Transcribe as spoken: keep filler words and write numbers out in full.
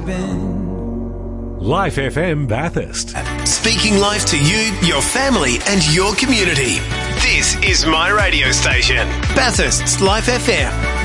been. Life F M Bathurst. Speaking life to you, your family and your community. This is my radio station, Bathurst's Life F M.